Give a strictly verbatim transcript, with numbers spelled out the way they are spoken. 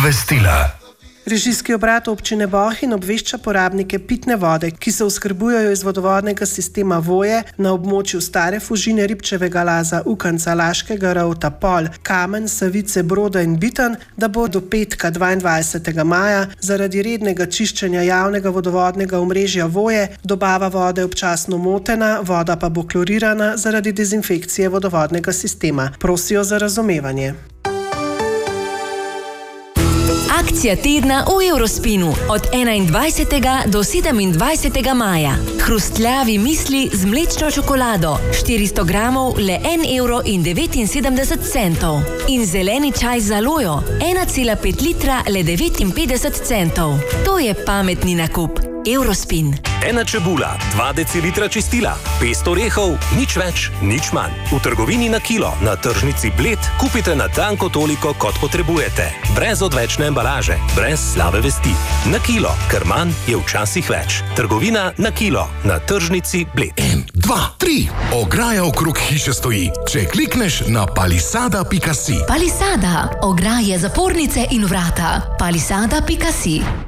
obvestila. Režijski obrat občine Bohinj obvešča porabnike pitne vode, ki se oskrbujejo iz vodovodnega sistema Voje na območju Stare Fužine, Ribčevega Laza, Ukanca, Laškega Rovta, Pol, Kamen, Savice, Broda in Bitan, da bo do petka dvaindvajsetega maja zaradi rednega čiščenja javnega vodovodnega omrežja Voje dobava vode občasno motena, voda pa bo klorirana zaradi dezinfekcije vodovodnega sistema. Prosijo za razumevanje. Akcija tedna v Eurospinu od enaindvajsetega do sedemindvajsetega maja. Hrustljavi misli z mlečno čokolado, štiristo gramov, le en evro in devetinsedemdeset centov. In zeleni čaj z alojo, ena cela pet litra, le devetinpetdeset centov. To je pametni nakup. Eurospin. Ena čebula, dva decilitra čistila, pest orehov, nič več, nič manj. V trgovini na kilo, na tržnici Bled, kupite na tanko toliko, kot potrebujete. Brez odvečne embalaže, brez slabe vesti. Na kilo, ker manj je včasih več. Trgovina na kilo, na tržnici Bled. En, dva, tri. Ograja okrog hiše stoji. Če klikneš na palisada pika si. Palisada. Ograje, zapornice in vrata. palisada pika si.